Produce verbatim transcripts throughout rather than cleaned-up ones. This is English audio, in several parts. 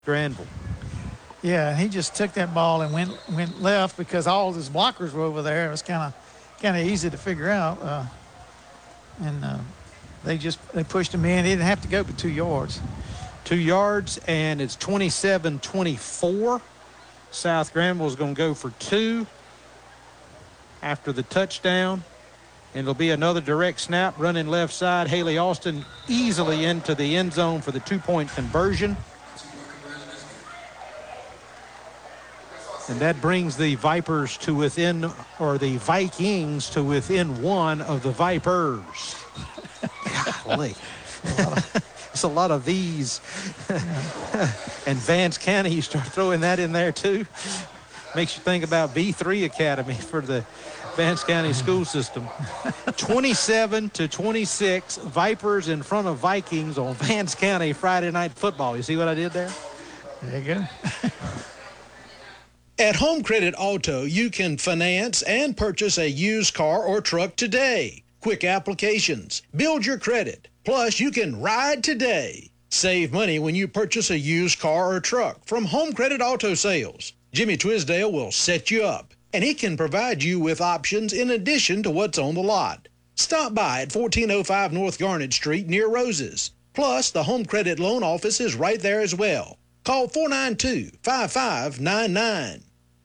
Granville. Yeah, he just took that ball and went went left because all his blockers were over there. It was kind of kind of easy to figure out, uh, and uh, they just they pushed him in. He didn't have to go but two yards. Two yards, and it's twenty-seven twenty-four. South Granville is going to go for two after the touchdown. And it'll be another direct snap, running left side. Haley Austin easily into the end zone for the two-point conversion. And that brings the Vipers to within, or the Vikings to within one of the Vipers. Golly. It's a lot of these. And Vance County, you start throwing that in there too. Makes you think about V three Academy for the Vance County school system. twenty-seven to twenty-six, Vipers in front of Vikings on Vance County Friday Night Football. You see what I did there? There you go. At Home Credit Auto, you can finance and purchase a used car or truck today. Quick applications, build your credit, plus you can ride today. Save money when you purchase a used car or truck from Home Credit Auto Sales. Jimmy Twisdale will set you up, and he can provide you with options in addition to what's on the lot. Stop by at fourteen oh five North Garnet Street near Roses. Plus, the Home Credit Loan Office is right there as well. Call four nine two, five five nine nine.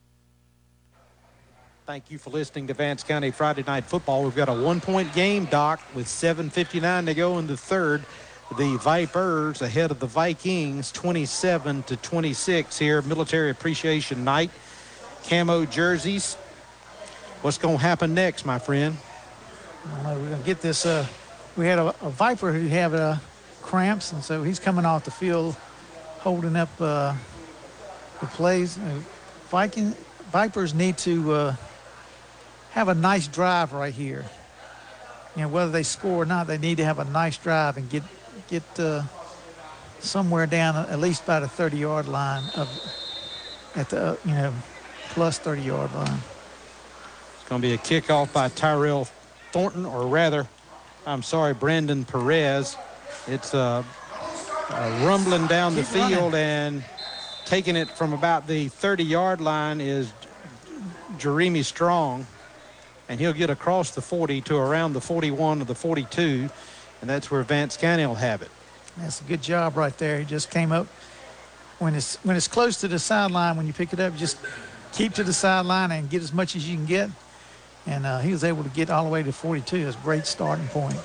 Thank you for listening to Vance County Friday Night Football. We've got a one-point game, Doc, with seven fifty-nine to go in the third. The Vipers ahead of the Vikings, twenty-seven to twenty-six here. Military Appreciation Night. Camo jerseys. What's going to happen next, my friend? Well, we're going to get this. Uh, we had a, a Viper who had uh, cramps, and so he's coming off the field holding up uh, the plays. Uh, Viking, Vipers need to uh, have a nice drive right here. You know, whether they score or not, they need to have a nice drive and get get uh, somewhere down at least by the thirty-yard line of at the uh, you know plus thirty-yard line. It's going to be a kickoff by Tyrell Thornton, or rather, I'm sorry, Brandon Perez. It's uh, uh, rumbling down the Keep field, running. and taking it from about the thirty-yard line is Jeremy Strong. And he'll get across the forty to around the forty-one or the forty-two, and that's where Vance County will have it. That's a good job right there. He just came up. When it's when it's close to the sideline, when you pick it up, just keep to the sideline and get as much as you can get. And uh, he was able to get all the way to forty-two. That's a great starting point.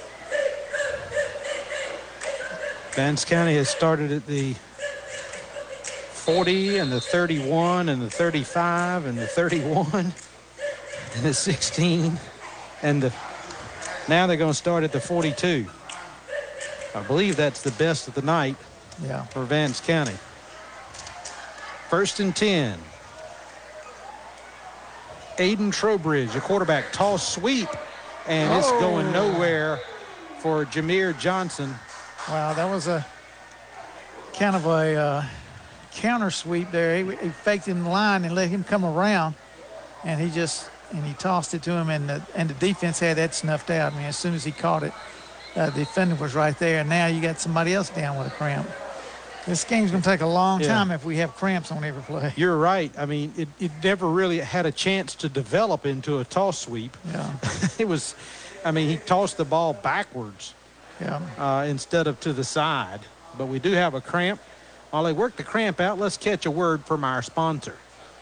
Vance County has started at the forty and the thirty-one and the thirty-five and the thirty-one. And the sixteen, and the now they're going to start at the forty-two. I believe that's the best of the night Yeah. for Vance County. First and ten. Aiden Trowbridge, a quarterback, toss sweep, and it's Oh. going nowhere for Jameer Johnson. Wow, that was a kind of a uh, counter sweep there. He, he faked in the line and let him come around, and he just and he tossed it to him, and the and the defense had that snuffed out. I mean, as soon as he caught it, uh, the defender was right there, and now you got somebody else down with a cramp. This game's going to take a long Yeah. time if we have cramps on every play. You're right. I mean, it, it never really had a chance to develop into a toss sweep. Yeah, It was, I mean, he tossed the ball backwards yeah. uh, instead of to the side. But we do have a cramp. While they work the cramp out, let's catch a word from our sponsor.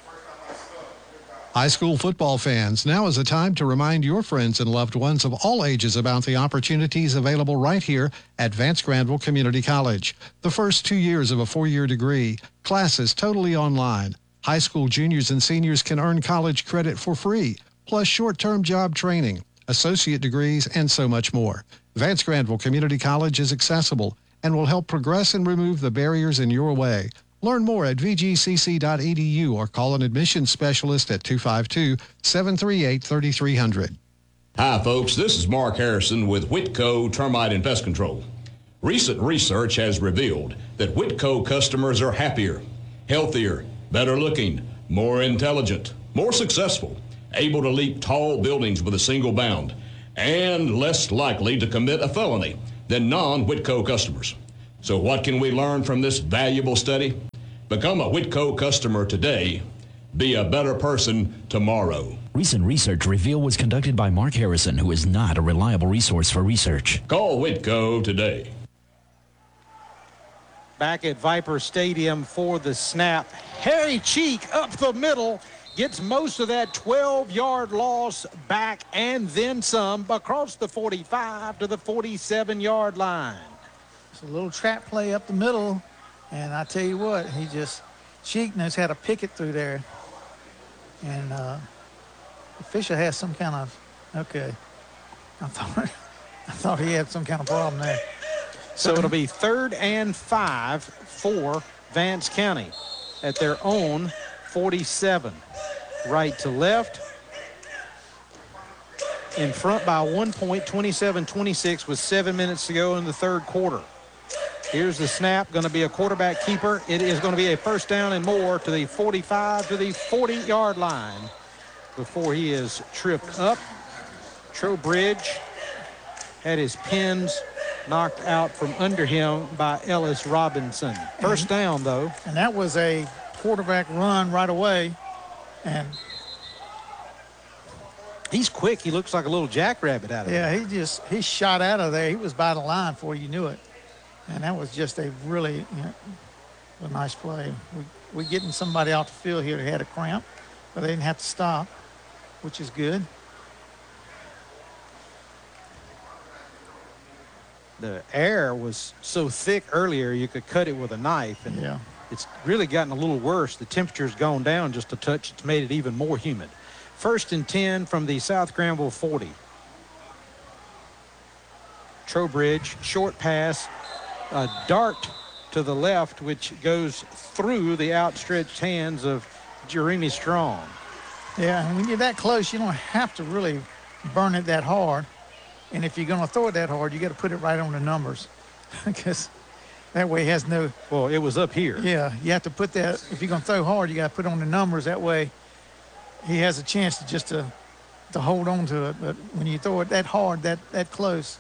High school football fans, now is the time to remind your friends and loved ones of all ages about the opportunities available right here at Vance Granville Community College. The first two years of a four-year degree, classes totally online. High school juniors and seniors can earn college credit for free, plus short-term job training, associate degrees, and so much more. Vance Granville Community College is accessible and will help progress and remove the barriers in your way. Learn more at v g c c dot e d u or call an admissions specialist at two five two, seven three eight, three three zero zero. Hi, folks. This is Mark Harrison with Whitco Termite and Pest Control. Recent research has revealed that Whitco customers are happier, healthier, better looking, more intelligent, more successful, able to leap tall buildings with a single bound, and less likely to commit a felony than non-Whitco customers. So what can we learn from this valuable study? Become a Whitco customer today. Be a better person tomorrow. Recent research reveal was conducted by Mark Harrison, who is not a reliable resource for research. Call Whitco today. Back at Viper Stadium for the snap. Harry Cheek up the middle. Gets most of that twelve-yard loss back and then some across the forty-five to the forty-seven-yard line. It's a little trap play up the middle, and I tell you what, he just, Cheek knows how to pick it through there. And uh, Fisher has some kind of, okay, I thought, I thought he had some kind of problem there. So it'll be third and five for Vance County at their own forty-seven. Right to left. In front by one point, twenty-seven twenty-six with seven minutes to go in the third quarter. Here's the snap, going to be a quarterback keeper. It is going to be a first down and more to the forty-five to the forty-yard line before he is tripped up. Trowbridge had his pins knocked out from under him by Ellis Robinson. First down, though. And that was a quarterback run right away. And he's quick. He looks like a little jackrabbit out of yeah, there. he just, he shot out of there. He was by the line before you knew it. And that was just a really, you know, a nice play. We, we're getting somebody off the field here that had a cramp, but they didn't have to stop, which is good. The air was so thick earlier you could cut it with a knife, and Yeah. it's really gotten a little worse. The temperature's gone down just a touch. It's made it even more humid. First and ten from the South Granville forty. Trowbridge, short pass, a dart to the left, which goes through the outstretched hands of Jeremy Strong. Yeah, and when you're that close, you don't have to really burn it that hard. And if you're going to throw it that hard, you got to put it right on the numbers, because that way it has no. Well, it was up here. Yeah, you have to put that. If you're going to throw hard, you got to put on the numbers. That way, he has a chance to just to to hold on to it. But when you throw it that hard, that that close,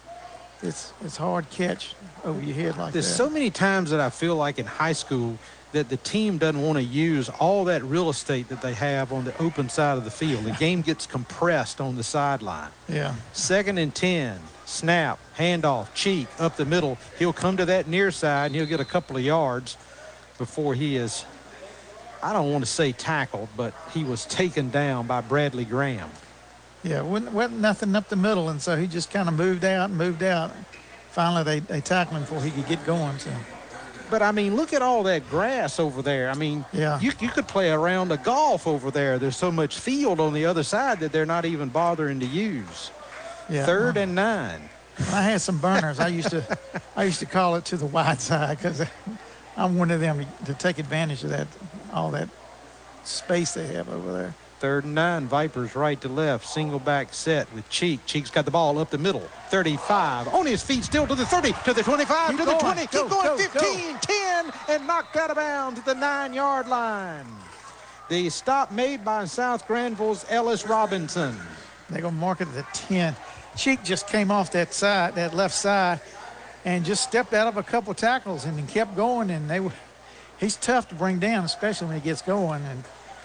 it's it's hard catch over your head like There's that. so many times that I feel like in high school that the team doesn't want to use all that real estate that they have on the open side of the field. The game gets compressed on the sideline. Yeah. Second and ten, snap, handoff, Cheek up the middle. He'll come to that near side and he'll get a couple of yards before he is, I don't want to say tackled, but he was taken down by Bradley Graham. Yeah, wasn't, wasn't nothing up the middle, and so he just kind of moved out and moved out. Finally, they, they tackled him before he could get going. So. But, I mean, look at all that grass over there. I mean, Yeah. you, you could play a round of golf over there. There's so much field on the other side that they're not even bothering to use. Yeah. Third and nine. When I had some burners, I used to I used to call it to the wide side, because I'm one of them to, to take advantage of that, all that space they have over there. Third and nine, Vipers right to left, single back set with Cheek. Cheek's got the ball up the middle, thirty-five, on his feet still to the thirty, to the twenty-five, Keep to going. the twenty, Go, keep going, go, fifteen, ten, and knocked out of bounds at the nine-yard line. The stop made by South Granville's Ellis Robinson. They're going to mark it at the ten. Cheek just came off that side, that left side, and just stepped out of a couple tackles and then kept going. And they were, he's tough to bring down, especially when he gets going. And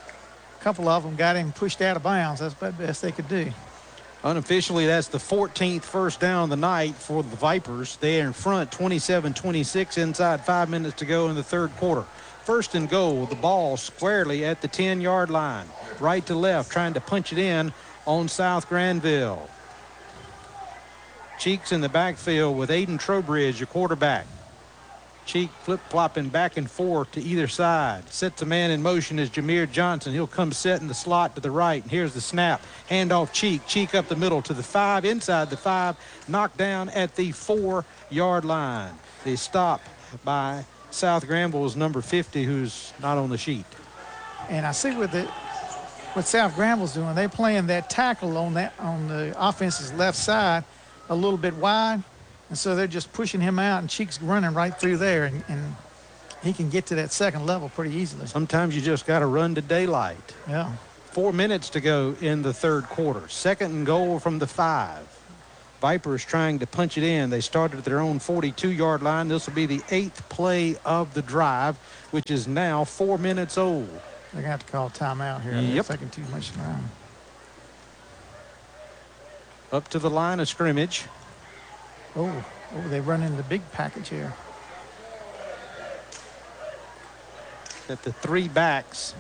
a couple of them got him pushed out of bounds. That's the best they could do. Unofficially, that's the fourteenth first down of the night for the Vipers. They're in front, twenty-seven twenty-six, inside five minutes to go in the third quarter. First and goal, the ball squarely at the ten-yard line. Right to left, trying to punch it in on South Granville. Cheeks in the backfield with Aiden Trowbridge, your quarterback. Cheek flip-flopping back and forth to either side. Sets a man in motion as Jameer Johnson. He'll come set in the slot to the right. And here's the snap. Handoff Cheek. Cheek up the middle to the five, inside the five. Knocked down at the four-yard line. The stop by South Granville's number fifty, who's not on the sheet. And I see what the what South Granville's doing. They're playing that tackle on that on the offense's left side a little bit wide. And so they're just pushing him out, and Cheek's running right through there, and, and he can get to that second level pretty easily. Sometimes you just got to run to daylight. Yeah. Four minutes to go in the third quarter. Second and goal from the five. Vipers trying to punch it in. They started at their own forty-two-yard line. This will be the eighth play of the drive, which is now four minutes old. They're going to have to call timeout here. Yep. They're taking too much time. Up to the line of scrimmage. Oh, oh, they run in the big package here. At the three backs.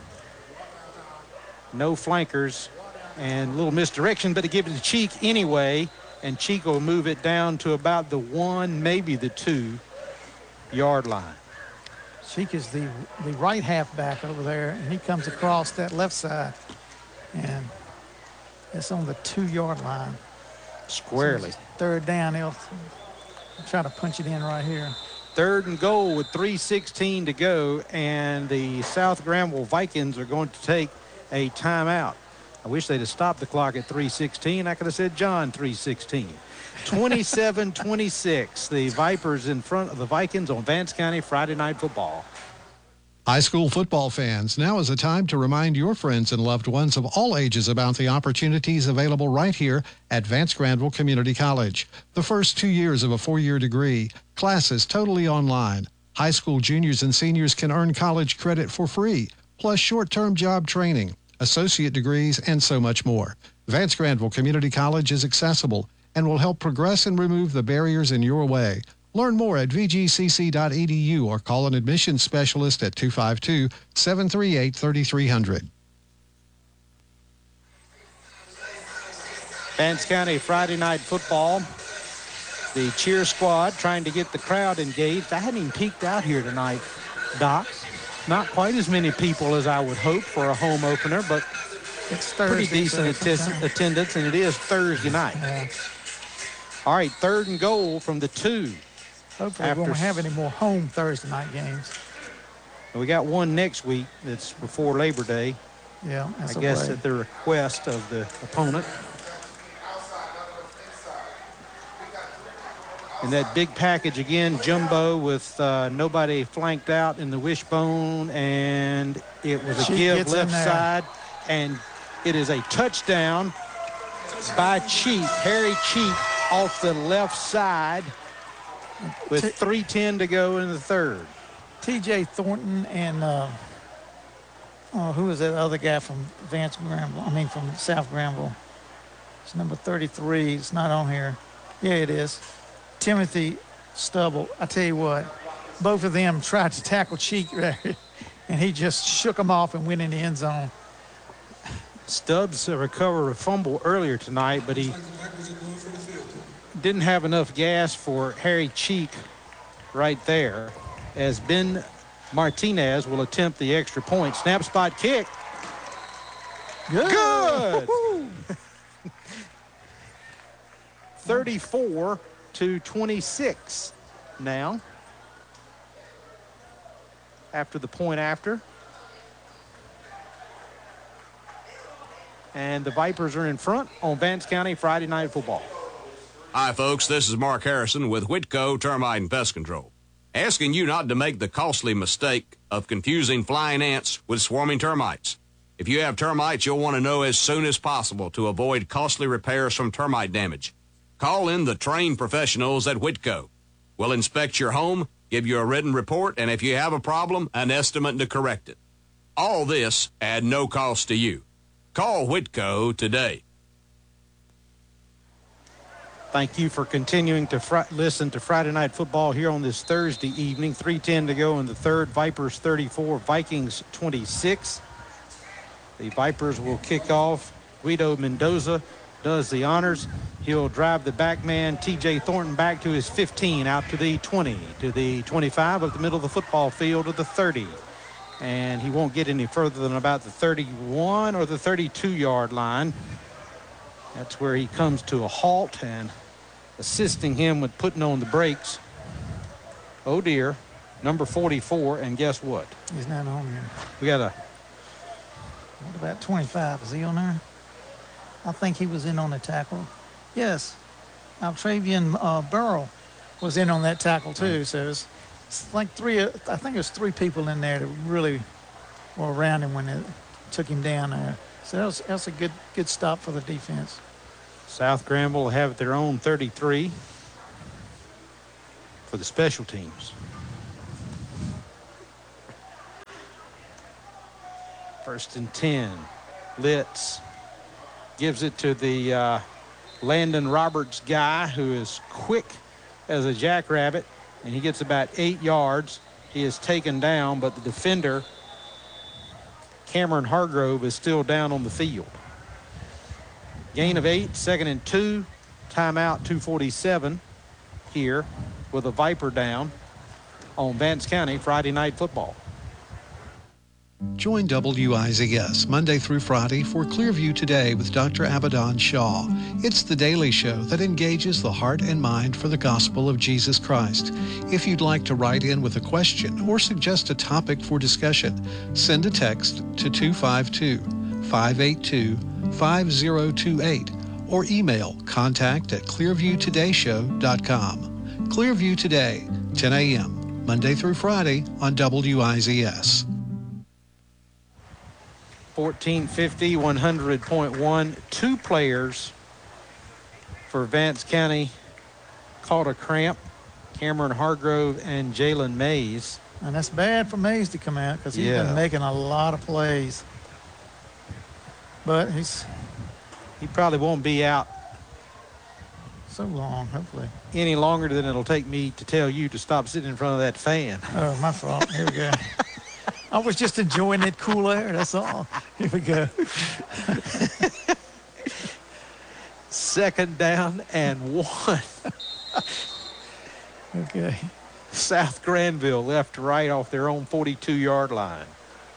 No flankers. And a little misdirection, but they give it to Cheek anyway. And Cheek will move it down to about the one, maybe the two-yard line. Cheek is the, the right halfback over there, and he comes across that left side. And it's on the two-yard line. Squarely. So third down, they'll try to punch it in right here. Third and goal with three sixteen to go, and the South Granville Vikings are going to take a timeout. I wish they'd have stopped the clock at three sixteen. I could have said John three sixteen. twenty-seven twenty-six, the Vipers in front of the Vikings on Vance County Friday Night Football. High school football fans, now is a time to remind your friends and loved ones of all ages about the opportunities available right here at Vance Granville Community College. The first two years of a four-year degree, classes totally online. High school juniors and seniors can earn college credit for free, plus short-term job training, associate degrees, and so much more. Vance Granville Community College is accessible and will help progress and remove the barriers in your way. Learn more at v g c c dot e d u or call an admissions specialist at two five two, seven three eight, three three zero zero. Vance County Friday Night Football. The cheer squad trying to get the crowd engaged. I hadn't even peeked out here tonight, Doc. Not quite as many people as I would hope for a home opener, but It's pretty Thursday, decent so atti- attendance, and it is Thursday night. yeah. All right, third and goal from the two. Hopefully After we won't have s- any more home Thursday night games. And we got one next week that's before Labor Day. Yeah, that's I a guess way. at the request of the opponent. And that big package again, jumbo with uh, nobody flanked out in the wishbone, and it was a Cheek give gets in left there. side, and it is a touchdown by Cheek, Harry Cheek, off the left side with three ten to go in the third. T J Thornton and uh, oh, who was that other guy from Vance Granville? I mean, from South Granville. It's number thirty-three. It's not on here. Yeah, it is. Timothy Stubble. I tell you what, both of them tried to tackle Cheek there, and he just shook them off and went in the end zone. Stubbs recovered a fumble earlier tonight, but he didn't have enough gas for Harry Cheek right there, as Ben Martinez will attempt the extra point. Snap spot kick. Good. Good. thirty-four to twenty-six now. After the point after. And the Vipers are in front on Vance County Friday Night Football. Hi, folks. This is Mark Harrison with Whitco Termite and Pest Control. Asking you not to make the costly mistake of confusing flying ants with swarming termites. If you have termites, you'll want to know as soon as possible to avoid costly repairs from termite damage. Call in the trained professionals at Whitco. We'll inspect your home, give you a written report, and if you have a problem, an estimate to correct it. All this at no cost to you. Call Whitco today. Thank you for continuing to fr- listen to Friday Night Football here on this Thursday evening. three ten to go in the third. Vipers thirty-four, Vikings twenty-six. The Vipers will kick off. Guido Mendoza does the honors. He'll drive the back man, T J Thornton, back to his fifteen, out to the twenty, to the twenty-five, up the middle of the football field to the thirty. And he won't get any further than about the thirty-one or the thirty-two-yard line. That's where he comes to a halt, and assisting him with putting on the brakes, oh dear, number forty-four, and guess what? He's not on here. We got a What about twenty-five? Is he on there? I think he was in on the tackle. Yes. Altravian uh, Burrow was in on that tackle too. So it's, it's like three, uh, I think it was three people in there that really were around him when it took him down there. So that was, that was a good good stop for the defense. South Granville will have their own thirty-three for the special teams. First and ten. Litz gives it to the uh, Landon Roberts guy, who is quick as a jackrabbit, and he gets about eight yards. He is taken down, but the defender, Cameron Hargrove, is still down on the field. Gain of eight, second and two. Timeout, two forty-seven here with a Viper down on Vance County Friday Night Football. Join W I Z S Monday through Friday for Clearview Today with Doctor Abaddon Shaw. It's the daily show that engages the heart and mind for the gospel of Jesus Christ. If you'd like to write in with a question or suggest a topic for discussion, send a text to two five two, five eight two, five zero two eight or email contact at clearview today show dot com. Clearview Today, ten a.m., Monday through Friday on W I Z S. fourteen fifty, one hundred point one. Two players for Vance County caught a cramp, Cameron Hargrove and Jalen Mays. And that's bad for Mays to come out because he's Yeah. been making a lot of plays. But he's He probably won't be out so long, hopefully. any longer than it'll take me to tell you to stop sitting in front of that fan. Oh, my fault. Here we go. I was just enjoying that cool air, that's all. Here we go. Second down and one. Okay. South Granville left to right off their own forty-two-yard line.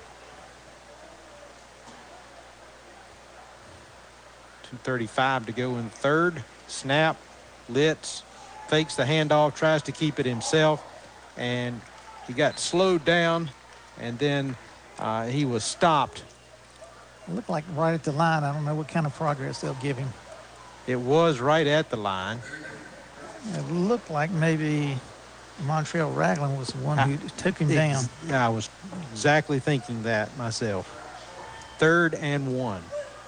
two thirty-five to go in the third. Snap. Litz fakes the handoff, tries to keep it himself, and he got slowed down, and then uh, he was stopped. It looked like right at the line. I don't know what kind of progress they'll give him. It was right at the line. It looked like maybe Montreal Ragland was the one who took him down. Ex- I was exactly thinking that myself. Third and one.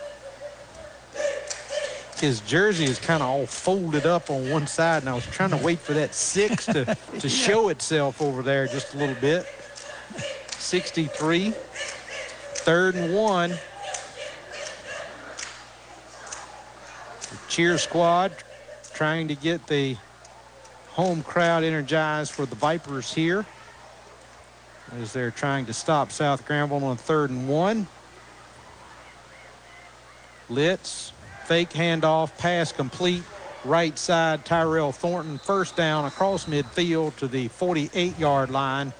His jersey is kind of all folded up on one side, and I was trying to wait for that six to, to yeah. show itself over there just a little bit. sixty-three. Third and one. The cheer squad trying to get the home crowd energized for the Vipers here as they're trying to stop South Granville on third and one. Litz, fake handoff, pass complete, right side, Tyrell Thornton, first down across midfield to the forty-eight-yard line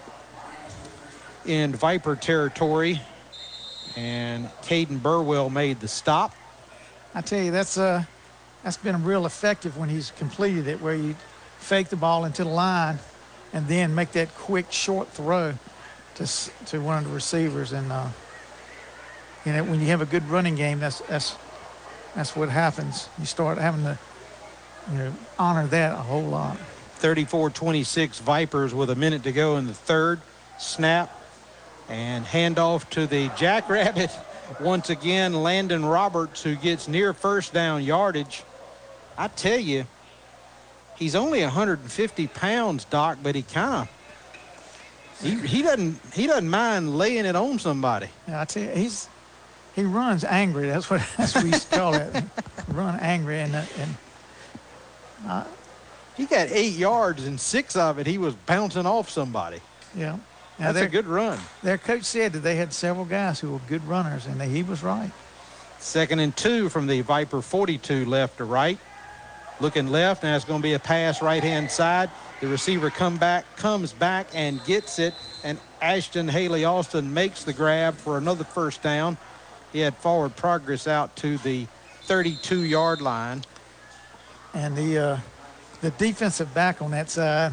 in Viper territory, and Caden Burwell made the stop. I tell you, that's uh, that's been real effective when he's completed it, where you fake the ball into the line and then make that quick short throw to to one of the receivers. And uh, you know, when you have a good running game, that's that's that's what happens. You start having to, you know, honor that a whole lot. thirty-four twenty-six Vipers with a minute to go in the third. Snap and handoff to the Jackrabbit. Once again, Landon Roberts, who gets near first down yardage. I tell you, he's only one hundred fifty pounds, Doc, but he kind of he, he doesn't he doesn't mind laying it on somebody. Yeah, I tell you, he's he runs angry. That's what that's what we used to call it. Run angry, and and uh, he got eight yards, and six of it he was bouncing off somebody. Yeah. Now That's a good run. Their coach said that they had several guys who were good runners, and they, he was right. Second and two from the Viper forty-two, left to right. Looking left, now it's going to be a pass right-hand side. The receiver come back, comes back and gets it, and Ashton Haley Austin makes the grab for another first down. He had forward progress out to the thirty-two-yard line. And the uh, the defensive back on that side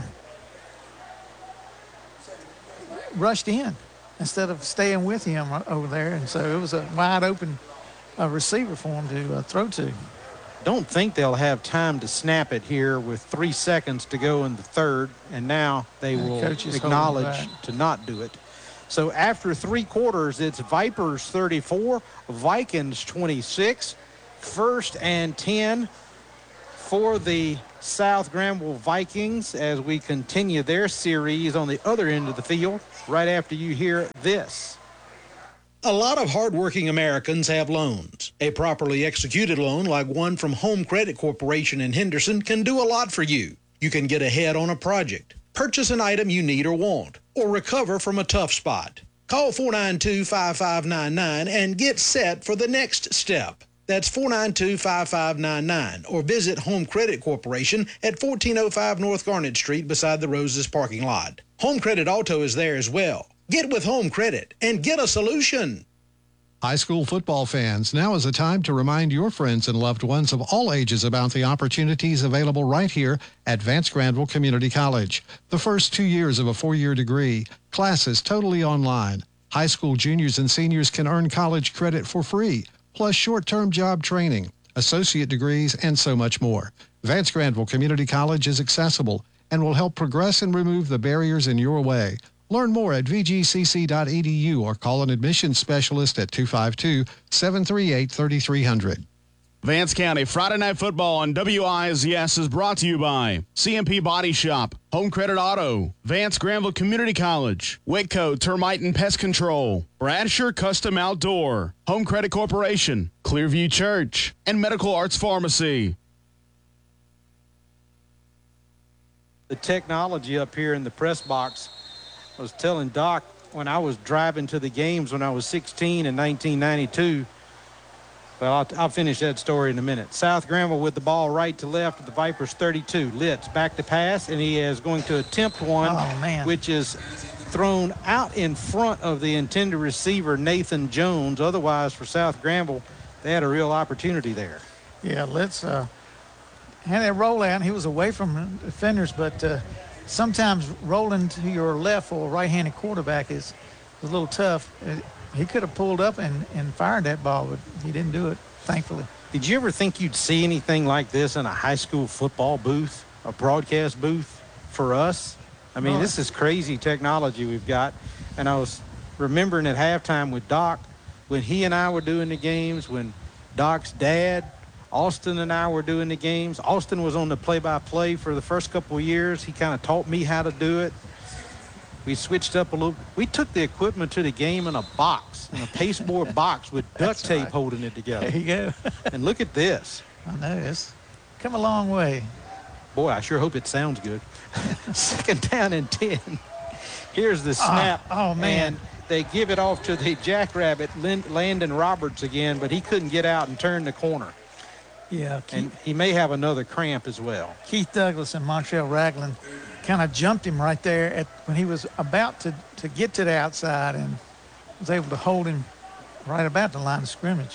rushed in instead of staying with him over there, and so it was a wide open uh, receiver for him to uh, throw to. Don't think they'll have time to snap it here with three seconds to go in the third, and now they and will the acknowledge to not do it. So after three quarters, it's Vipers thirty-four, Vikings twenty-six. First and ten for the South Granville Vikings as we continue their series on the other end of the field right after you hear this. A lot of hardworking Americans have loans. A properly executed loan like one from Home Credit Corporation in Henderson can do a lot for you. You can get ahead on a project, purchase an item you need or want, or recover from a tough spot. Call four nine two, five five nine nine and get set for the next step. That's four nine two, five five nine nine or visit Home Credit Corporation at fourteen oh five North Garnet Street beside the Roses parking lot. Home Credit Auto is there as well. Get with Home Credit and get a solution. High school football fans, now is the time to remind your friends and loved ones of all ages about the opportunities available right here at Vance Granville Community College. The first two years of a four-year degree, classes totally online. High school juniors and seniors can earn college credit for free, plus short-term job training, associate degrees, and so much more. Vance Granville Community College is accessible and will help progress and remove the barriers in your way. Learn more at v g c c dot e d u or call an admissions specialist at two five two, seven three eight, three three zero zero. Vance County Friday Night Football on W I S S is brought to you by C M P Body Shop, Home Credit Auto, Vance Granville Community College, Whitco Termite and Pest Control, Bradsher Custom Outdoor, Home Credit Corporation, Clearview Church, and Medical Arts Pharmacy. The technology up here in the press box. I was telling Doc when I was driving to the games when I was sixteen in nineteen ninety-two. Well, I'll, I'll finish that story in a minute. South Granville with the ball right to left at the Vipers thirty-two. Litz back to pass, and he is going to attempt one, Oh, man. which is thrown out in front of the intended receiver, Nathan Jones. Otherwise, for South Granville, they had a real opportunity there. Yeah, let's uh, had that roll out. He was away from defenders, but uh, sometimes rolling to your left for a right-handed quarterback is, is a little tough. It, he could have pulled up and, and fired that ball, but he didn't do it, thankfully. Did you ever think you'd see anything like this in a high school football booth, a broadcast booth for us? I mean, No. this is crazy technology we've got. And I was remembering at halftime with Doc, when he and I were doing the games, when Doc's dad, Austin, and I were doing the games. Austin was on the play-by-play for the first couple of years. He kind of taught me how to do it. We switched up a little. We took the equipment to the game in a box, in a pasteboard box with duct That's tape right. holding it together. There you go. And look at this. I know, it's come a long way. Boy, I sure hope it sounds good. Second down and ten. Here's the snap. oh, man. And they give it off to the Jackrabbit, Lin- Landon Roberts again, but he couldn't get out and turn the corner. Yeah, Keith, And he may have another cramp as well. Keith Douglas and Montreal Ragland kind of jumped him right there at when he was about to, to get to the outside and was able to hold him right about the line of scrimmage.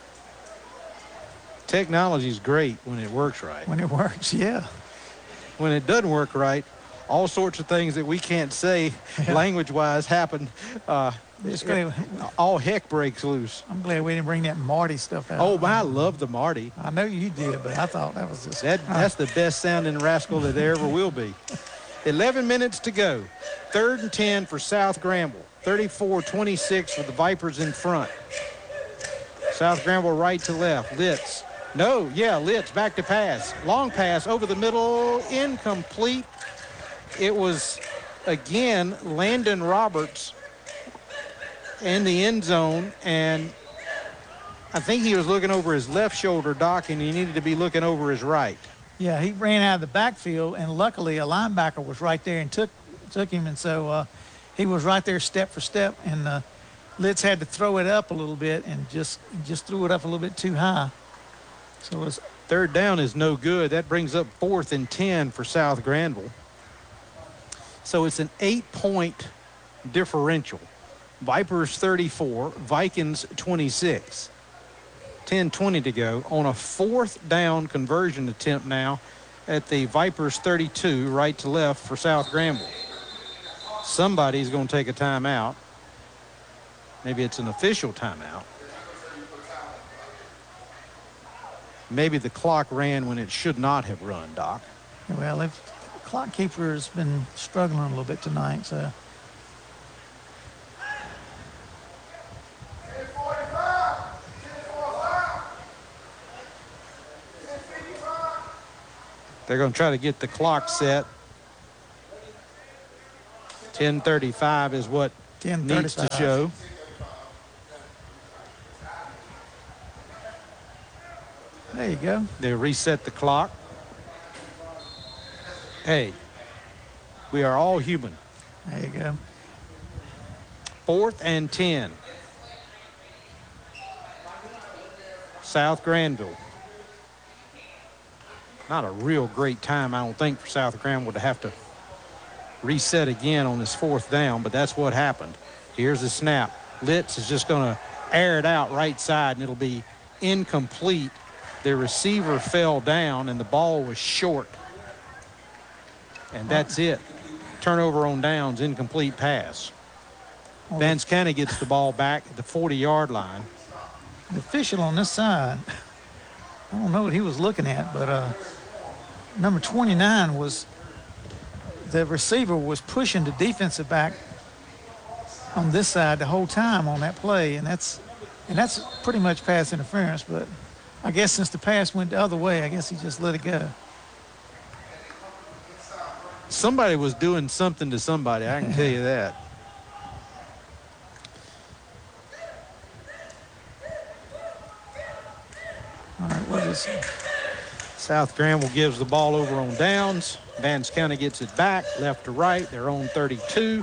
Technology is great when it works right. When it works, yeah. When it doesn't work right, all sorts of things that we can't say language-wise happen. Uh, It's great. all heck breaks loose. I'm glad we didn't bring that Marty stuff out. Oh, I love the Marty. I know you did, but I thought that was just That, that's the best sounding rascal that there ever will be. eleven minutes to go. Third and ten for South Granville. thirty-four twenty-six for the Vipers in front. South Granville right to left. Litz. No, yeah, Litz back to pass. Long pass over the middle. Incomplete. It was, again, Landon Roberts in the end zone, and I think he was looking over his left shoulder, Doc, and he needed to be looking over his right. Yeah, he ran out of the backfield, and luckily a linebacker was right there and took took him, and so uh, he was right there step for step, and uh, Litz had to throw it up a little bit and just just threw it up a little bit too high. So it was Third down is no good. That brings up fourth and ten for South Granville. So it's an eight-point differential. Vipers thirty-four, Vikings twenty-six. ten twenty to go on a fourth down conversion attempt now at the Vipers thirty-two, right to left for South Granville. Somebody's going to take a timeout. Maybe it's an official timeout. Maybe the clock ran when it should not have run, Doc. well, if the clock keeper has been struggling a little bit tonight, so. They're going to try to get the clock set. ten thirty-five is what needs to show. There you go. They reset the clock. Hey, we are all human. There you go. Fourth and ten. South Granville. Not a real great time, I don't think, for South Granville to have to reset again on this fourth down, but that's what happened. Here's the snap. Litz is just going to air it out right side, and it'll be incomplete. The receiver fell down, and the ball was short. And that's it. Turnover on downs, incomplete pass. Vance County gets the ball back at the forty-yard line. The official on this side, I don't know what he was looking at, but uh, number twenty-nine was, the receiver was pushing the defensive back on this side the whole time on that play, and that's and that's pretty much pass interference. But I guess since the pass went the other way, I guess he just let it go. Somebody was doing something to somebody, I can tell you that. All right, what is it? South Granville gives the ball over on downs. Vance County gets it back, left to right. They're on thirty-two.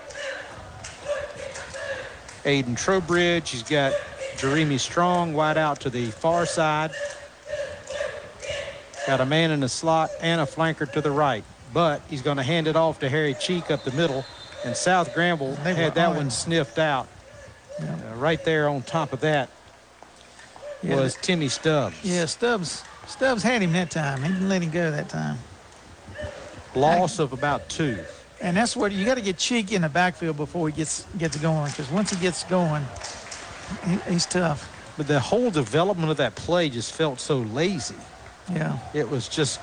Aiden Trowbridge, he's got Jeremy Strong wide out to the far side. Got a man in the slot and a flanker to the right. But he's going to hand it off to Harry Cheek up the middle. And South Granville had that one sniffed out. Yeah. Uh, right there on top of that Yeah, was that- Timmy Stubbs. Yeah, Stubbs Stubbs had him that time. He didn't let him go that time. Loss of about two. And that's what you got to get Cheek in the backfield before he gets gets going, because once he gets going, he, he's tough. But the whole development of that play just felt so lazy. Yeah. It was just,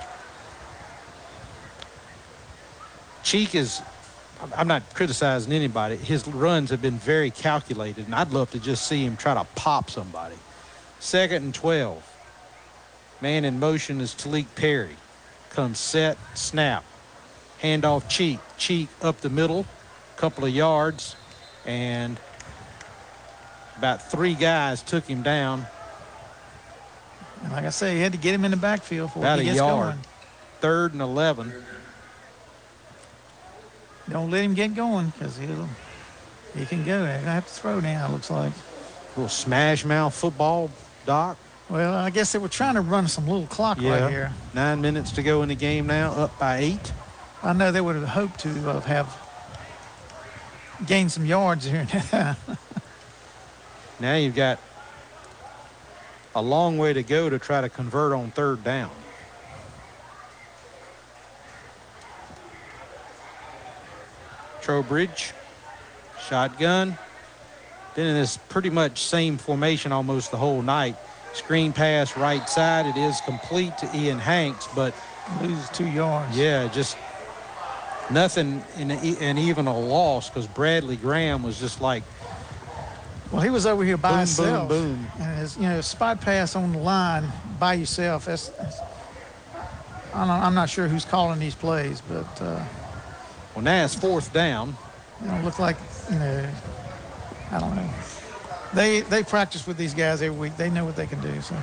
Cheek is, I'm not criticizing anybody. His runs have been very calculated, and I'd love to just see him try to pop somebody. Second and twelve. Man in motion is Talik Perry. Comes set, snap. Handoff Cheek. Cheek up the middle, couple of yards, and about three guys took him down. And like I say, you had to get him in the backfield before About he a gets yard. going. Third and eleven. Don't let him get going, because he'll he can go. They're gonna have to throw now, it looks like. Little smash mouth football, Doc. Well, I guess they were trying to run some little clock right here. Nine minutes to go in the game now, up by eight. I know they would have hoped to uh, have gained some yards here. Now you've got a long way to go to try to convert on third down. Trowbridge, shotgun. Been in this pretty much same formation almost the whole night. Screen pass right side. It is complete to Ian Hanks, but Loses two yards. yeah, just nothing in a, and even a loss, because Bradley Graham was just like, Well, he was over here by Boom, himself. boom, boom. And his, you know, spot pass on the line by yourself. That's, that's I don't, I'm not sure who's calling these plays, but uh, well, now it's fourth down. it don't look like, you know, I don't know. They they practice with these guys every week. They know what they can do. So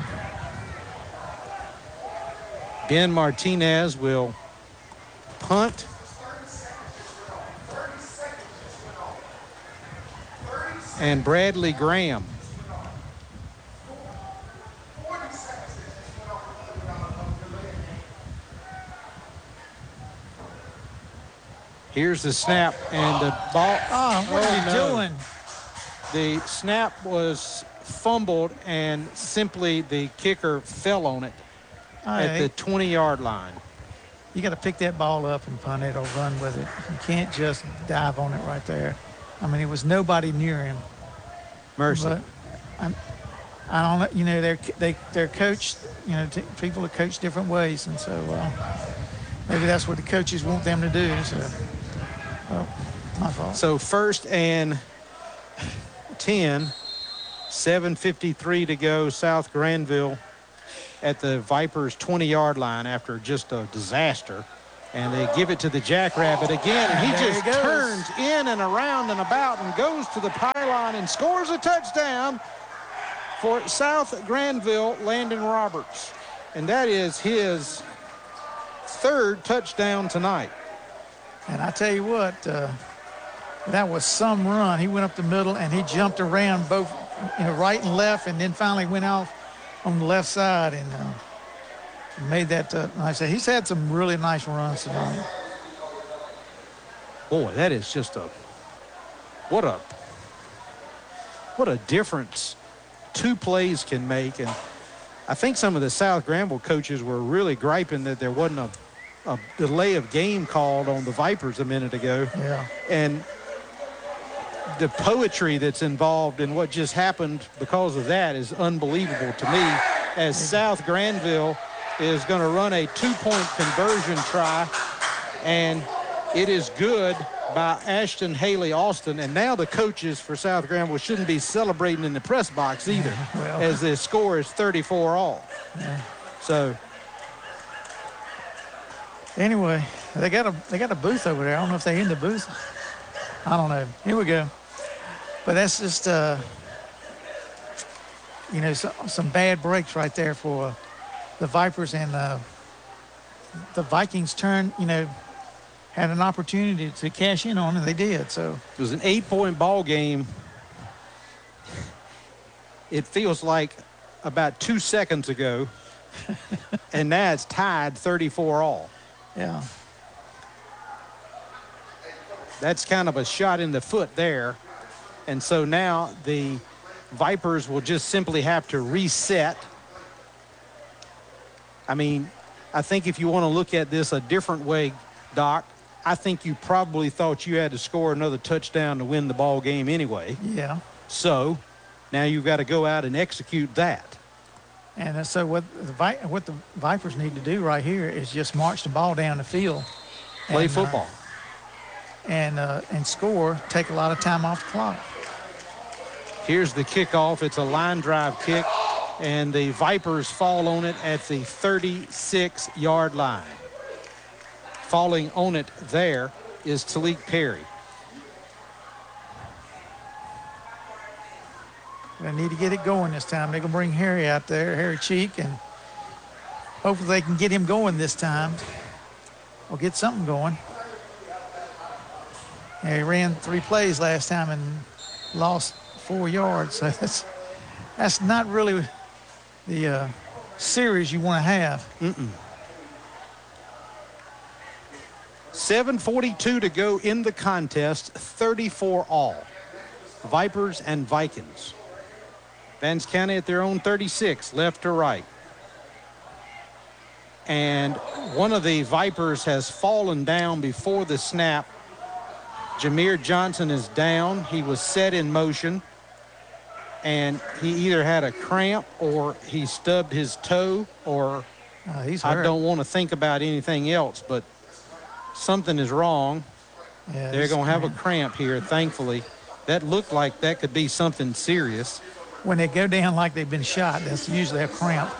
Ben Martinez will punt. And Bradley Graham. Here's the snap and the ball. oh, what are you no. doing? The snap was fumbled and simply the kicker fell on it All at the right. twenty-yard line. You got to pick that ball up and punt it or run with it. You can't just dive on it right there. I mean, it was nobody near him. Mercy. But I'm, I don't know. You know, they're they they're coached. You know, t- people are coached different ways, and so uh, maybe that's what the coaches want them to do. So, well, my fault. So first and ten, seven fifty-three to go. South Granville at the Vipers' twenty-yard line after just a disaster. And they give it to the Jackrabbit again, and he There just he goes. turns in and around and about and goes to the pylon and scores a touchdown for South Granville, Landon Roberts. And that is his third touchdown tonight. And I tell you what, uh, that was some run. He went up the middle, and he jumped around both, you know, right and left, and then finally went off on the left side and uh, made that uh, nice. He's had some really nice runs tonight. Boy, that is just a what a what a difference two plays can make. And I think some of the South Granville coaches were really griping that there wasn't a, a delay of game called on the Vipers a minute ago. Yeah. And the poetry that's involved in what just happened because of that is unbelievable to me, as South Granville is going to run a two-point conversion try, and it is good by Ashton Haley Austin. And now the coaches for South Granville shouldn't be celebrating in the press box either, well. as the score is thirty-four all. Yeah. So Anyway, they got a they got a booth over there. I don't know if they're in the booth. I don't know. Here we go. But that's just uh, you know, so, some bad breaks right there for the Vipers, and uh, the Vikings turn, you know, had an opportunity to cash in on, and they did. So it was an eight-point ball game. It feels like about two seconds ago, and now it's tied thirty-four all. yeah, That's kind of a shot in the foot there. And so now the Vipers will just simply have to reset. I mean, I think if you want to look at this a different way, Doc, I think you probably thought you had to score another touchdown to win the ball game anyway. yeah. So now you've got to go out and execute that. And uh, so what the Vi- what the Vipers need to do right here is just march the ball down the field, Play and, uh, football. and uh, and score. Take a lot of time off the clock. Here's the kickoff. It's a line drive kick, and the Vipers fall on it at the thirty-six-yard line. Falling on it there is Talik Perry. They need to get it going this time. They're going to bring Harry out there, Harry Cheek, and hopefully they can get him going this time or get something going. Yeah, he ran three plays last time and lost four yards. So that's, that's not really the uh, series you want to have. Mm-mm. seven forty-two to go in the contest, thirty-four all. Vipers and Vikings. Vance County at their own thirty-six, left to right. And one of the Vipers has fallen down before the snap. Jameer Johnson is down. He was set in motion, and he either had a cramp or he stubbed his toe, or Uh, he's I hurt. don't want to think about anything else, but something is wrong. Yeah, They're this- going to have a cramp here, thankfully. That looked like that could be something serious. When they go down like they've been shot, that's usually a cramp.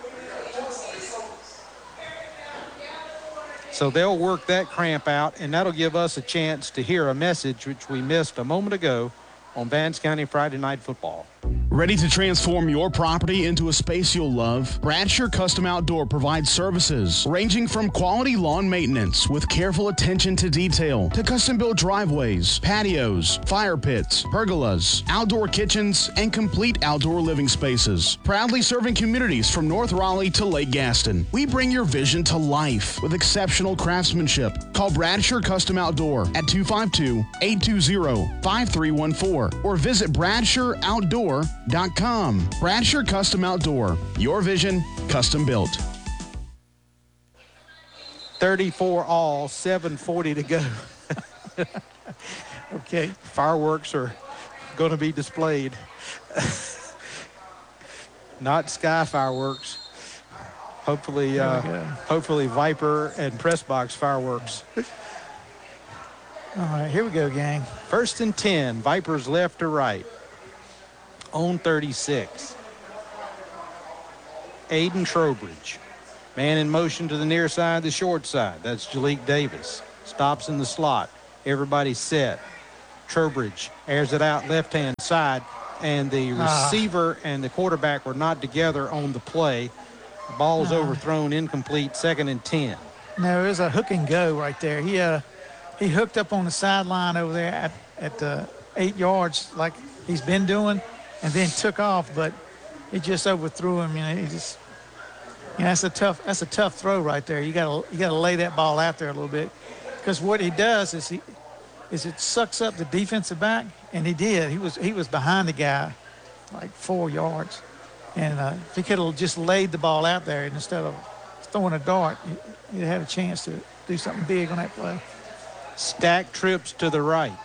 So they'll work that cramp out, and that'll give us a chance to hear a message which we missed a moment ago on Vance County Friday Night Football. Ready to transform your property into a space you'll love? Bradsher Custom Outdoor provides services ranging from quality lawn maintenance with careful attention to detail to custom-built driveways, patios, fire pits, pergolas, outdoor kitchens, and complete outdoor living spaces. Proudly serving communities from North Raleigh to Lake Gaston, we bring your vision to life with exceptional craftsmanship. Call Bradsher Custom Outdoor at two five two, eight two zero, five three one four or visit bradsher outdoor dot com. Bradsher Custom Outdoor. Your vision, custom built. thirty-four all, seven forty to go. Okay. Fireworks are going to be displayed. Not sky fireworks. Hopefully, uh, There we go. hopefully Viper and press box fireworks. All right, here we go, gang. First and ten, Vipers left to right. On thirty-six. Aiden Trowbridge. Man in motion to the near side, the short side. That's Jalik Davis. Stops in the slot. Everybody's set. Trowbridge airs it out left-hand side, and the receiver and the quarterback were not together on the play. Ball's Uh, overthrown, incomplete, second and ten. No, it was a hook and go right there. He uh, he hooked up on the sideline over there at, at uh, eight yards like he's been doing, and then took off, but he just overthrew him. You know, he just, you know, that's a tough that's a tough throw right there. You gotta you gotta lay that ball out there a little bit, because what he does is he is it sucks up the defensive back, and he did. He was he was behind the guy like four yards, and uh, if he could have just laid the ball out there instead of throwing a dart, he, he had a chance to do something big on that play. Stack trips to the right.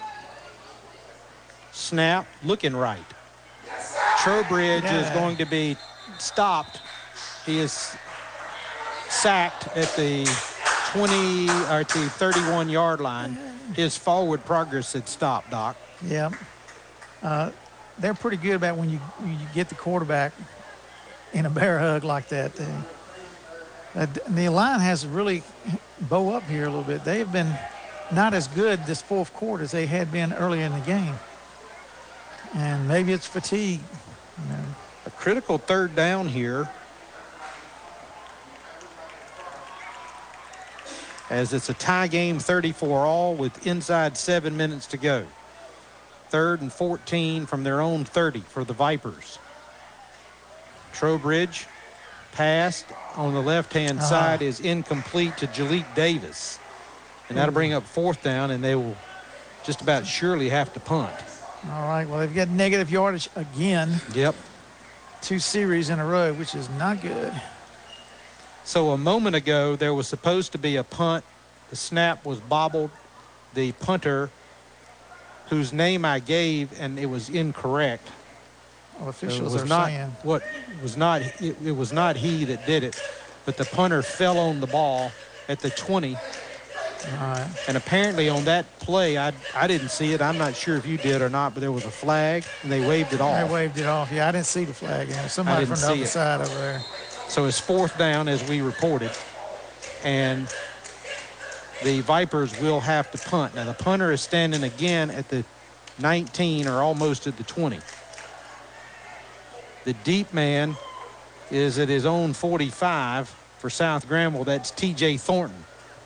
Snap, looking right. Trowbridge Yeah. is going to be stopped. He is sacked at the twenty or at the thirty-one yard line. His forward progress had stopped, Doc. Yeah, uh, they're pretty good about when you when you get the quarterback in a bear hug like that. They, uh, the line has really bow up here a little bit. They have been not as good this fourth quarter as they had been earlier in the game, and maybe it's fatigue. You know. A critical third down here, as it's a tie game, thirty-four all with inside seven minutes to go. Third and fourteen from their own thirty for the Vipers. Trowbridge passed on the left-hand Uh-huh. side is incomplete to Jalik Davis. And that'll bring up fourth down, and they will just about surely have to punt. All right. Well, they've got negative yardage again, Yep. two series in a row, which is not good. So a moment ago, there was supposed to be a punt. The snap was bobbled. The punter, whose name I gave, and it was incorrect. Well, So officials it was are not saying. what was not it, it was not he that did it, but the punter fell on the ball at the twenty. All right. And apparently on that play, I I didn't see it. I'm not sure if you did or not, but there was a flag and they waved it They off. waved it off. Yeah, I didn't see the flag. You know, somebody didn't from the see other it. side over there. So it's fourth down as we reported, and the Vipers will have to punt. Now the punter is standing again at the nineteen or almost at the twenty. The deep man is at his own forty-five for South Granville. That's T J Thornton.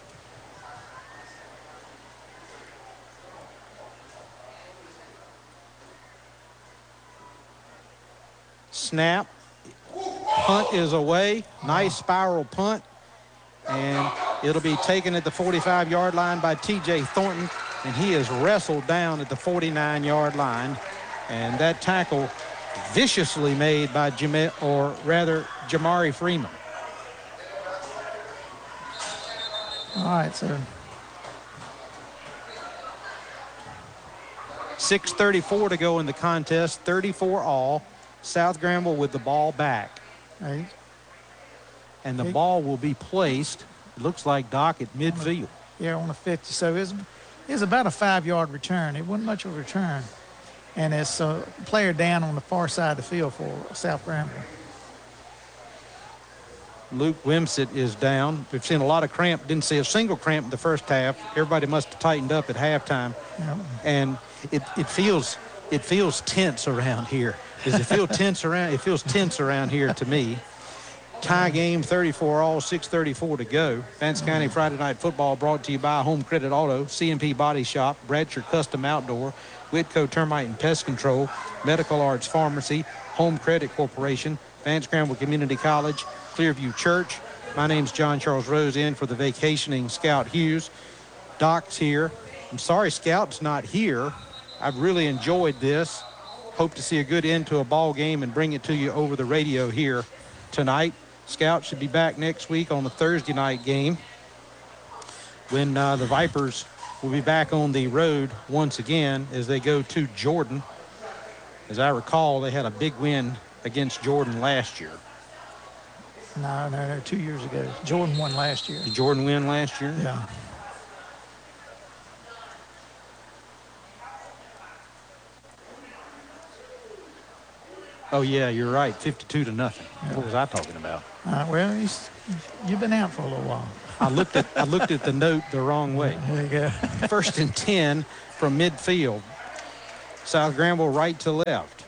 Snap. Punt is away. Nice spiral punt. And it'll be taken at the forty-five yard line by T J Thornton. And he is wrestled down at the forty-nine yard line. And that tackle viciously made by Jam- or rather Jamari Freeman. All right, so six thirty-four to go in the contest. thirty-four all. South Granville with the ball back. hey, And the Okay. ball will be placed, it looks like, Doc, at midfield. yeah, on the fifty. So it's it's about a five-yard return. It wasn't much of a return, and it's a player down on the far side of the field for South Granville. Luke Wimsett is down. We've seen a lot of cramp. Didn't see a single cramp in the first half. Everybody must have tightened up at halftime. Yeah. And it, it feels it feels tense around here. Does it feel tense around? It feels tense around here to me. Tie game, thirty-four all, six thirty-four to go. Vance County Friday Night Football brought to you by Home Credit Auto, C M P Body Shop, Bradshaw Custom Outdoor, Whitco Termite and Pest Control, Medical Arts Pharmacy, Home Credit Corporation, Vance Granville Community College, Clearview Church. My name's John Charles Rose, in for the vacationing Scout Hughes. Doc's here. I'm sorry Scout's not here. I've really enjoyed this. Hope to see a good end to a ball game and bring it to you over the radio here tonight. Scout should be back next week on the Thursday night game when uh, the Vipers will be back on the road once again as they go to Jordan. As I recall, they had a big win against Jordan last year. No, no, no, two years ago. Jordan won last year. Did Jordan win last year? Yeah. Oh, yeah, you're right. fifty-two to nothing. What was I talking about? Uh, well, he's, you've been out for a little while. I looked at I looked at the note the wrong way. There you go. First and ten from midfield. South Granville right to left.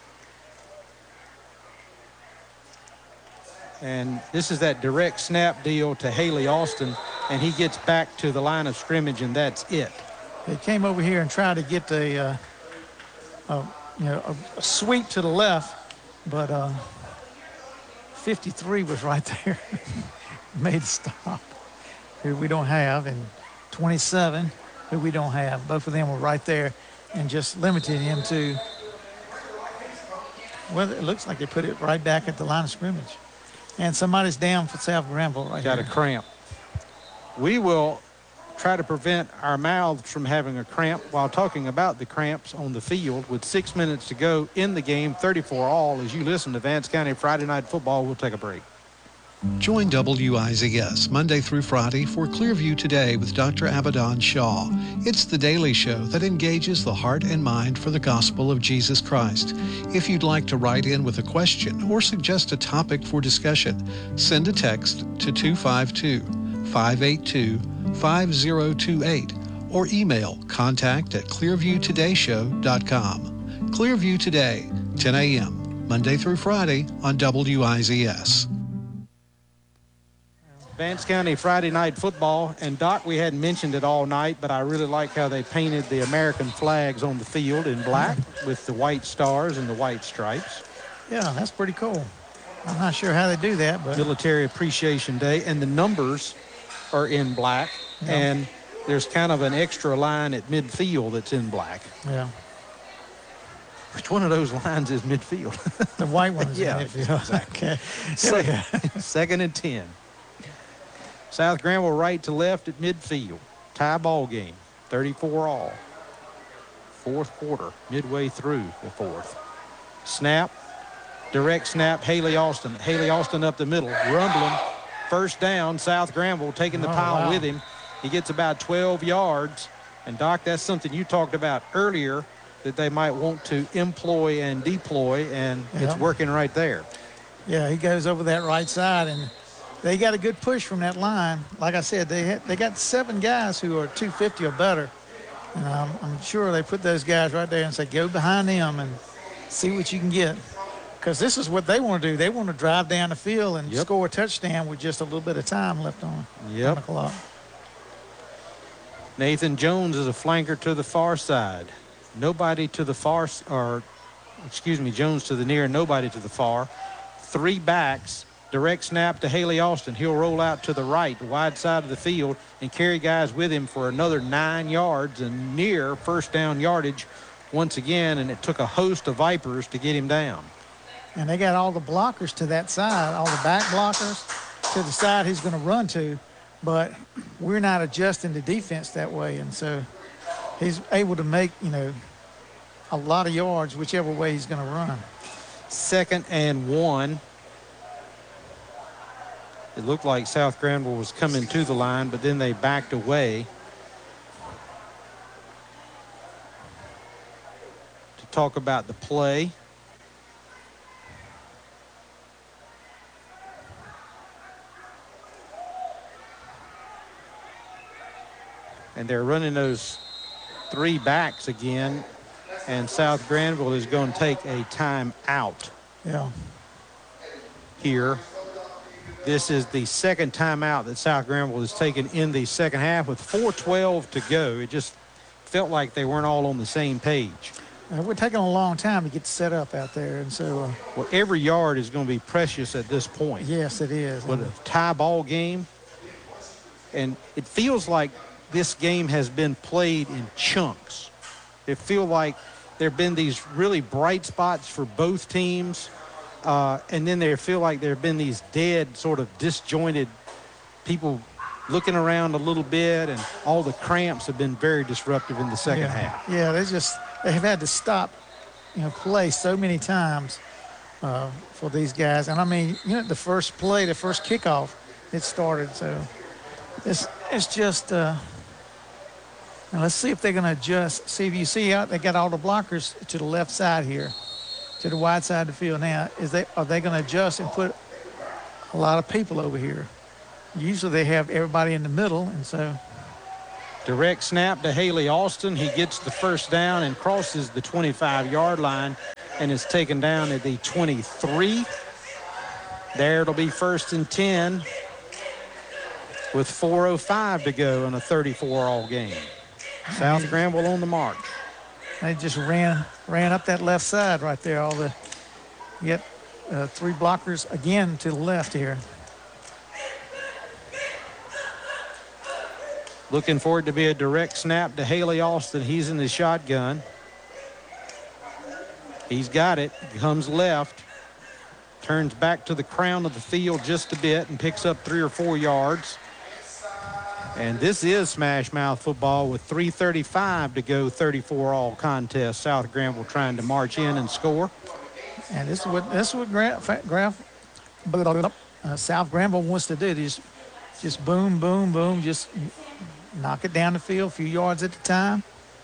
And this is that direct snap deal to Haley Austin, and he gets back to the line of scrimmage, and that's it. He came over here and tried to get a, uh, a you know, a, a sweep to the left, but uh, fifty-three was right there. Made a stop, who we don't have, and twenty-seven, who we don't have. Both of them were right there and just limited him to, well, it looks like they put it right back at the line of scrimmage. And somebody's down for South Granville right Got here. a cramp. We will try to prevent our mouths from having a cramp while talking about the cramps on the field with six minutes to go in the game, thirty-four all. As you listen to Vance County Friday Night Football, we'll take a break. Join W I Z S Monday through Friday for Clearview Today with Doctor Abaddon Shaw. It's the daily show that engages the heart and mind for the gospel of Jesus Christ. If you'd like to write in with a question or suggest a topic for discussion, send a text to two five two, five eight two, five zero two eight or email contact at clearview today show dot com. Clearview Today, ten a.m., Monday through Friday on W I Z S. Vance County Friday Night Football. And, Doc, we hadn't mentioned it all night, but I really like how they painted the American flags on the field in black with the white stars and the white stripes. Yeah, that's pretty cool. I'm not sure how they do that, but Military Appreciation Day. And the numbers are in black. Yeah. And there's kind of an extra line at midfield that's in black. yeah, Which one of those lines is midfield? the white ones. Yeah, in midfield. exactly. Okay. Here we go. Second, second and ten. South Granville right to left at midfield. Tie ball game, thirty-four all. Fourth quarter, midway through the fourth. Snap, direct snap, Haley Austin. Haley Austin up the middle, rumbling. First down, South Granville taking the Oh, pile wow. with him. He gets about twelve yards. And, Doc, that's something you talked about earlier that they might want to employ and deploy, and Yeah. it's working right there. Yeah, he goes over that right side, and they got a good push from that line. Like I said, they had, they got seven guys who are two fifty or better. And um, I'm sure they put those guys right there and say, go behind them and see what you can get. Because this is what they want to do. They want to drive down the field and Yep. score a touchdown with just a little bit of time left on Yep. on the clock. Nathan Jones is a flanker to the far side. Nobody to the far, s- or excuse me, Jones to the near, nobody to the far. Three backs, direct snap to Haley Austin. He'll roll out to the right, the wide side of the field, and carry guys with him for another nine yards and near first down yardage once again, and it took a host of Vipers to get him down. And they got all the blockers to that side, all the back blockers to the side he's going to run to. But we're not adjusting the defense that way. And so he's able to make, you know, a lot of yards whichever way he's going to run. Second and one. It looked like South Granville was coming to the line, but then they backed away. To talk about the play. And they're running those three backs again, and South Granville is going to take a timeout Yeah. here. This is the second timeout that South Granville has taken in the second half with four twelve to go. It just felt like they weren't all on the same page. Uh, we're taking a long time to get set up out there. And so, uh, Well, every yard is going to be precious at this point. yes, it is. With a tie ball game, and it feels like this game has been played in chunks. It feels like there have been these really bright spots for both teams, uh, and then there feel like there have been these dead, sort of disjointed people looking around a little bit, and all the cramps have been very disruptive in the second yeah. half. Yeah, they just, they've had to stop, you know, play so many times uh, for these guys. And I mean, you know, the first play, the first kickoff, it started. So it's, it's just, uh, now let's see if they're going to adjust. See if you see out, they got all the blockers to the left side here. to the wide side of the field. Now, is they are they going to adjust and put a lot of people over here? Usually they have everybody in the middle, and so Direct snap to Haley Austin. He gets the first down and crosses the twenty-five-yard line and is taken down at the twenty-three. There it'll be first and ten with four oh five to go in a thirty-four all game. South Granville on the march. they just ran ran up that left side right there. All the you get uh, three blockers again to the left here. Looking for it to be a direct snap to Haley Austin. He's in the shotgun. He's got it. Comes left. Turns back to the crown of the field just a bit and picks up three or four yards. And this is Smash Mouth football with three thirty-five to go, thirty-four all contest. South Granville trying to march in and score. And this is what this is what Graf, Graf, uh, South Granville wants to do. Just, just boom, boom, boom. Just knock it down the field, a few yards at a time.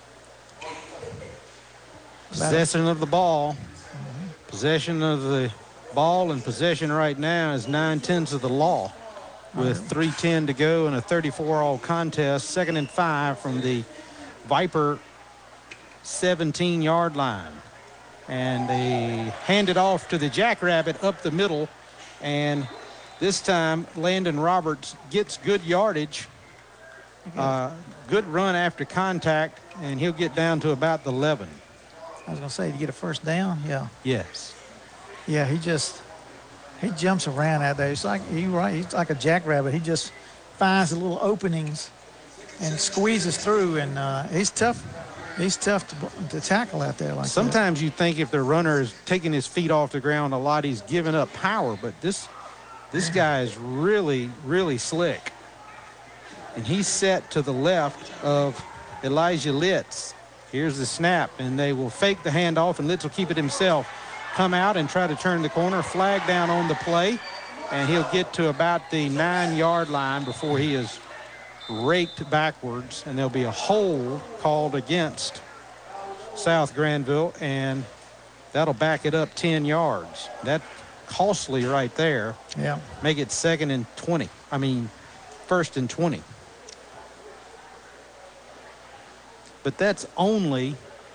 Possession of the ball. Possession of the ball and possession right now is nine-tenths of the law with three ten to go in a thirty-four all contest. Second and five from the Viper seventeen-yard line. And they hand it off to the Jackrabbit up the middle. And this time, Landon Roberts gets good yardage. Uh, good run after contact, and he'll get down to about the eleven. I was going to say, to get a first down, yeah. Yes. Yeah, he just, he jumps around out there. It's like, you're right, he's like a jackrabbit. He just finds the little openings and squeezes through, and uh, he's tough. He's tough to, to tackle out there like that. Sometimes you think if the runner is taking his feet off the ground a lot, he's giving up power, but this, this guy is really, really slick. And he's set to the left of Elijah Litz. Here's the snap, and they will fake the handoff, and Litz will keep it himself. Come out and try to turn the corner. Flag down on the play, and he'll get to about the nine-yard line before he is raked backwards, and there'll be a hold called against South Granville, and that'll back it up ten yards. That's costly right there. Yeah. Make it second and twenty. I mean, first and twenty. But that's only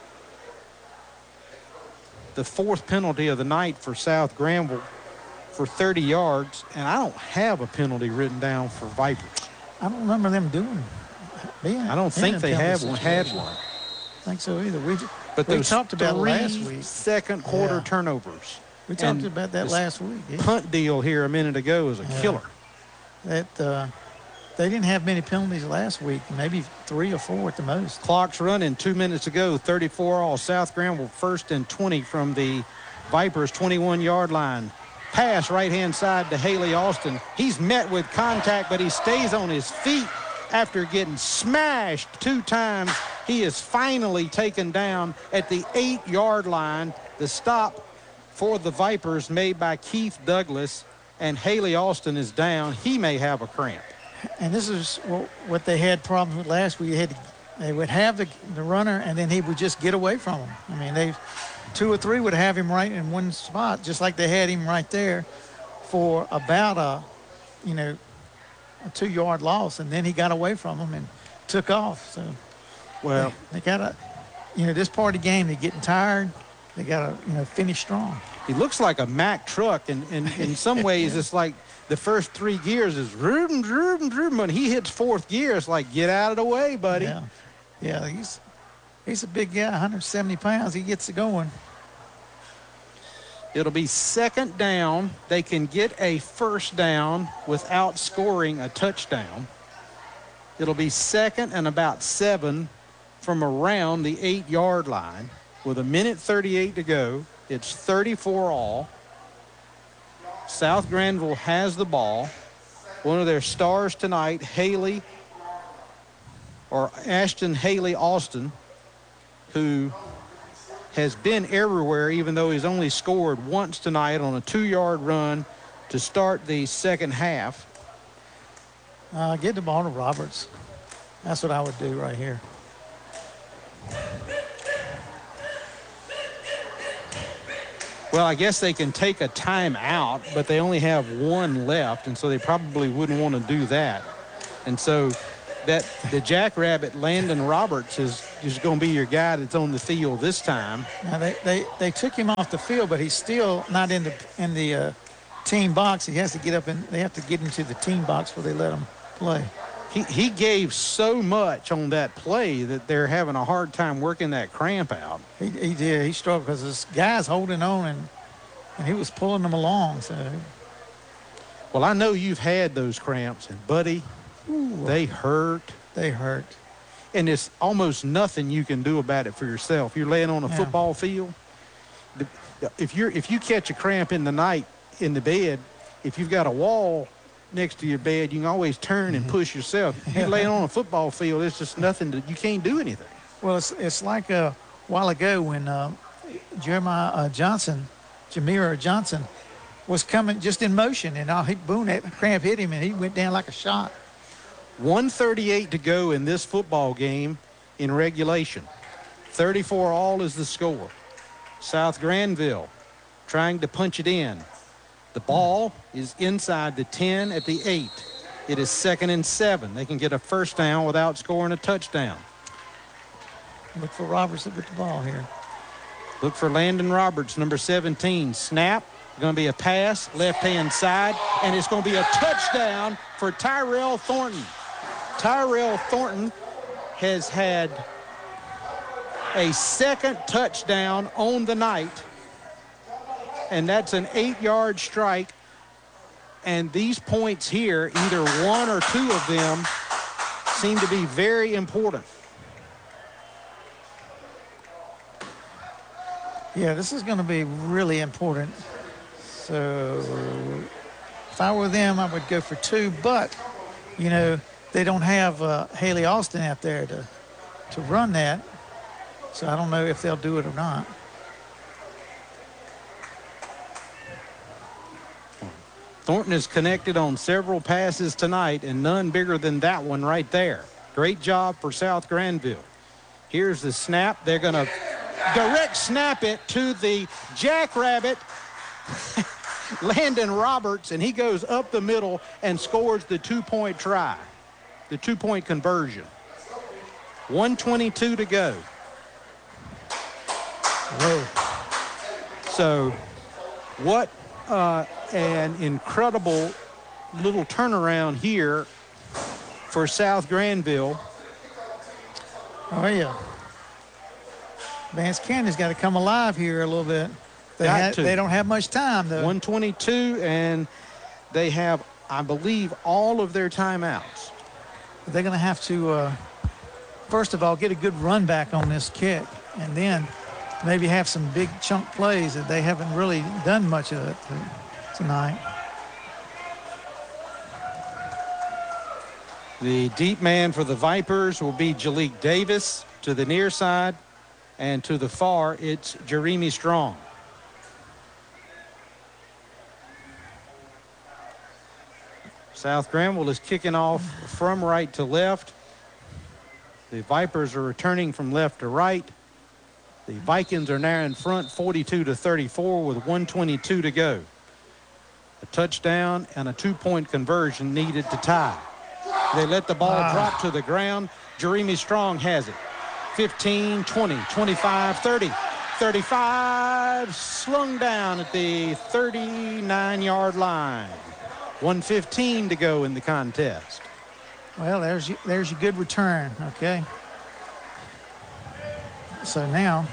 the fourth penalty of the night for South Granville for thirty yards, and I don't have a penalty written down for Vipers. I don't remember them doing being, I don't think they have one, had one. I think so either. We, But we those talked about three last week. second quarter Yeah. turnovers. We talked And about that this last week. Yeah. Punt deal here a minute ago is a Yeah. killer. That uh, they didn't have many penalties last week, maybe three or four at the most. Clock's running, two minutes ago, thirty-four all. South Granville first and twenty from the Vipers' twenty-one-yard line. Pass right-hand side to Haley Austin. He's met with contact, but he stays on his feet after getting smashed two times. He is finally taken down at the eight-yard line. The stop for the Vipers made by Keith Douglas, and Haley Austin is down. He may have a cramp. And this is what, what they had problems with last week. They, had to, they would have the, the runner, and then he would just get away from him. I mean, they two or three would have him right in one spot, just like they had him right there for about a, you know, a two-yard loss, and then he got away from them and took off. So, Well, they, they got to, you know, this part of the game, they're getting tired. They got to, you know, finish strong. he looks like a Mack truck, and, and in some ways it's like the first three gears is room, room, room. When he hits fourth gear, it's like, get out of the way, buddy. Yeah, yeah, he's he's a big guy, one hundred seventy pounds. He gets it going. It'll be second down. They can get a first down without scoring a touchdown. It'll be second and about seven from around the eight-yard line with a minute thirty-eight to go. It's thirty-four all. South Granville has the ball. One of their stars tonight, Haley, or Ashton Haley Austin, who has been everywhere, even though he's only scored once tonight on a two-yard run to start the second half. Uh, get the ball to Roberts. That's what I would do right here. Well, I guess they can take a timeout, but they only have one left, and so they probably wouldn't want to do that. And so that the Jackrabbit Landon Roberts is, is going to be your guy that's on the field this time. Now they, they, they took him off the field, but he's still not in the in the uh, team box. He has to get up and they have to get into the team box before they let him play. He he gave so much on that play that they're having a hard time working that cramp out. He, he did. He struggled because this guy's holding on and and he was pulling them along. So, well, I know you've had those cramps, and buddy, ooh, they hurt. They hurt. And it's almost nothing you can do about it for yourself. You're laying on a yeah. football field. The, if you're if you catch a cramp in the night in the bed, if you've got a wall next to your bed, you can always turn and push yourself. If you're laying on a football field, it's just nothing that you can't do anything. Well, it's it's like a while ago when uh, Jeremiah uh, Johnson, Jameer Johnson, was coming just in motion, and all he boom, that cramp hit him, and he went down like a shot. one thirty-eight to go in this football game in regulation. thirty-four all is the score. South Granville trying to punch it in. The ball is inside the ten at the eight. It is second and seven. They can get a first down without scoring a touchdown. Look for Roberts with the ball here. Look for Landon Roberts, number seventeen. Snap. Going to be a pass, left-hand side, and it's going to be a touchdown for Tyrell Thornton. Tyrell Thornton has had a second touchdown on the night, and that's an eight-yard strike. And these points here, either one or two of them, seem to be very important. Yeah, this is going to be really important. So if I were them, I would go for two. But, you know, they don't have uh, Haley Austin out there to, to run that. So I don't know if they'll do it or not. Thornton is connected on several passes tonight, and none bigger than that one right there. Great job for South Granville. Here's the snap. They're going to direct snap it to the Jackrabbit, Landon Roberts, and he goes up the middle and scores the two-point try, the two-point conversion. one twenty-two to go. Whoa. So what uh, an incredible little turnaround here for South Granville. Oh, yeah. Vance Cannon's got to come alive here a little bit. They, Got had, to. they don't have much time, though. one twenty-two, and they have, I believe, all of their timeouts. They're going to have to, uh, first of all, get a good run back on this kick, and then maybe have some big chunk plays that they haven't really done much of it tonight. The deep man for the Vipers will be Jalik Davis to the near side, and to the far, it's Jeremy Strong. South Granville is kicking off from right to left. The Vipers are returning from left to right. The Vikings are now in front forty-two to thirty-four with one twenty-two to go. A touchdown and a two-point conversion needed to tie. They let the ball ah. drop to the ground. Jeremy Strong has it. fifteen, twenty, twenty-five, thirty, thirty-five, slung down at the thirty-nine-yard line. one fifteen to go in the contest. Well, there's your, there's your good return, okay? So now,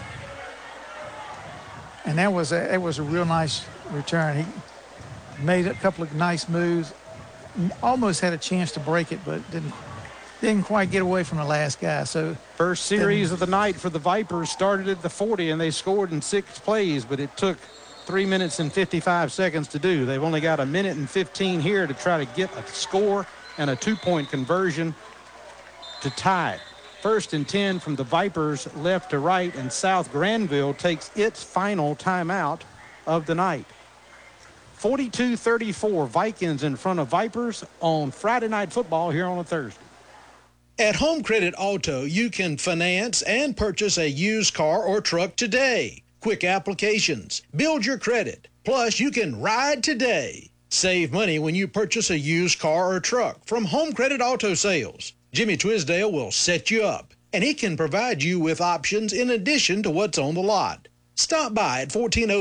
and that was a, that was a real nice return. He made a couple of nice moves, almost had a chance to break it, but didn't didn't quite get away from the last guy. So first series of the night for the Vipers started at the forty, and they scored in six plays, but it took three minutes and fifty-five seconds to do. They've only got a minute and fifteen here to try to get a score and a two-point conversion to tie it. First and ten from the Vipers left to right, and South Granville takes its final timeout of the night. forty-two thirty-four, Vikings in front of Vipers on Friday Night Football here on a Thursday. At Home Credit Auto, you can finance and purchase a used car or truck today. quick applications, build your credit. Plus, you can ride today. Save money when you purchase a used car or truck from Home Credit Auto Sales. Jimmy Twisdale will set you up, and he can provide you with options in addition to what's on the lot. Stop by at fourteen oh